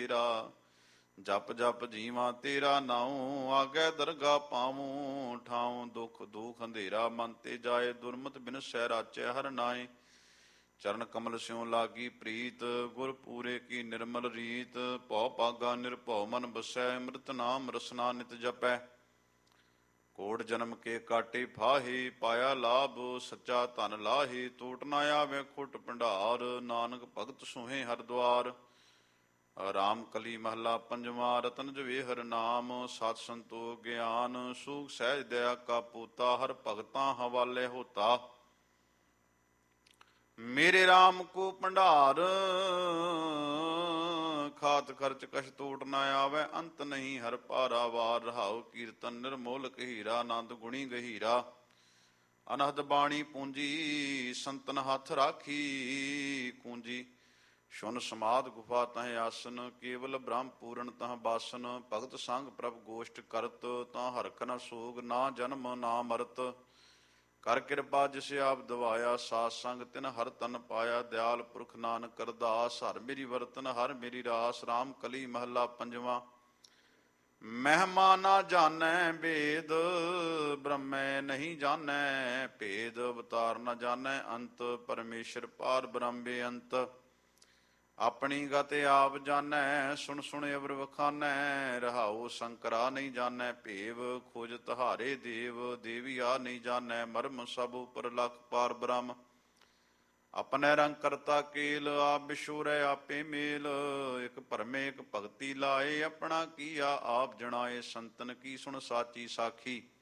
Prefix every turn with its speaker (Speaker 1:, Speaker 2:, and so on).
Speaker 1: ਤੇਰਾ। ਜਪ ਜਪ ਜੀਵਾਂ ਤੇਰਾ ਨਾਉ, ਆਗੇ ਦਰਗਾ ਪਾਵੂੰ ਠਾਉ। ਦੁਖ ਦੁਖ ਅੰਧੇਰਾ ਮਨ ਤੇ ਜਾਏ, ਦੁਰਮਤ ਬਿਨਸੈ ਰਾਚੈ ਹਰ ਨਾਏ। ਚਰਨ ਕਮਲ ਸਿਉ ਲਾਗੀ ਪ੍ਰੀਤ, ਗੁਰ ਪੂਰੇ ਕੀ ਨਿਰਮਲ ਰੀਤ। ਭਉ ਭਾਗਾ ਨਿਰਭਉ ਮਨ ਬਸੈ, ਅੰਮ੍ਰਿਤ ਨਾਮ ਰਸਨਾ ਨਿਤ ਜਪੈ। ਕੋਟ ਜਨਮ ਕੇ ਕਾਟੇ ਫਾਹੇ, ਪਾਇਆ ਲਾਭ ਸੱਚਾ ਧਨ ਲਾਹੇ। ਟੋਟ ਨਾ ਆਵੇ ਖੁੱਟ ਭੰਡਾਰ, ਨਾਨਕ ਭਗਤ ਸੁਹੇ ਹਰ ਦੁਆਰ। ਰਾਮ ਕਲੀ ਮਹੱਲਾ ਪੰਜਵਾਂ, ਰਤਨ ਜਵੇਹਰ ਨਾਮ। ਸਤ ਸੰਤੋਖ ਗਿਆਨ, ਸੂਖ ਸਹਿਜ ਦਇਆ ਕਾ ਪੂਤਾ। ਹਰ ਭਗਤਾਂ ਹਵਾਲੇ ਹੋਤਾ, ਮੇਰੇ ਰਾਮ ਕੋ ਭੰਡਾਰ। ਖਾਤ ਖਰਚ ਕਛ ਟੋਟ ਨਾ ਆਵੇ, ਅੰਤ ਨਹੀਂ ਹਰ ਭਾਰਾ ਵਾਰ। ਰਹਾਉ ਕੀਰਤਨ ਨਿਰਮੋਲਕ ਹੀਰਾ, ਆਨੰਦ ਗੁਣੀ ਗਹੀਰਾ। ਅਨਹਦ ਬਾਣੀ ਪੂੰਜੀ, ਸੰਤਨ ਹੱਥ ਰਾਖੀ ਕੂੰਜੀ। ਸੁਨ ਸਮਾਧ ਗੁਫਾ ਤਹਿ ਆਸਨ, ਕੇਵਲ ਬ੍ਰਹਮ ਪੂਰਨ ਤਹ ਬਾਸਨ। ਭਗਤ ਸੰਗ ਪ੍ਰਭ ਗੋਸ਼ਟ ਕਰਤ, ਤਾਂ ਹਰਖ ਨ ਸੋਗ ਨਾ ਜਨਮ ਨਾ ਮਰਤ। ਕਰ ਕਿਰਪਾ ਜਿਸ ਆਪ ਦਵਾਇਆ, ਸਾਧ ਸੰਗ ਤਿਨ ਹਰ ਤਨ ਪਾਇਆ। ਦਿਆਲ ਪੁਰਖ ਨਾਨਕ ਕਰਦਾਸ, ਹਰ ਮੇਰੀ ਵਰਤਨ ਹਰ ਮੇਰੀ ਰਾਸ। ਰਾਮ ਕਲੀ ਮਹੱਲਾ ਪੰਜਵਾਂ। ਮਹਿਮਾ ਨਾ ਜਾਣੈ ਬੇਦ, ਬ੍ਰਹਮੈ ਨਹੀਂ ਜਾਣੈ ਭੇਦ। ਅਵਤਾਰ ਨ ਜਾਣੈ ਅੰਤ, ਪਰਮੇਸ਼ਰ ਪਾਰ ਬ੍ਰਹਮ ਬੇਅੰਤ। ਆਪਣੀ ਗਤ ਆਪ ਜਾਣੈ, ਸੁਣ ਸੁਣ ਅਵਰ ਵਖਾਨੈ। ਰਹਾਉ ਸ਼ੰਕਰਾ ਨਹੀਂ ਜਾਣੈ ਭੇਵ, ਖੋਜ ਤੁਹਾਰੇ ਦੇਵ। ਦੇਵੀਆ ਨਹੀਂ ਜਾਣੈ ਮਰਮ, ਸਭ ਉਪਰ ਲਖ ਪਾਰ ਬ੍ਰਹਮ। ਆਪਣੇ ਰੰਗ ਕਰਤਾ ਕੇਲ, ਆਪ ਬਿਸ਼ੋਰੈ ਆਪੇ ਮੇਲ। ਇਕ ਭਰਮੇ ਇਕ ਭਗਤੀ ਲਾਏ, ਆਪਣਾ ਕੀਆ ਆਪ ਜਣਾਏ। ਸੰਤਨ ਕੀ ਸੁਣ ਸਾਚੀ ਸਾਖੀ,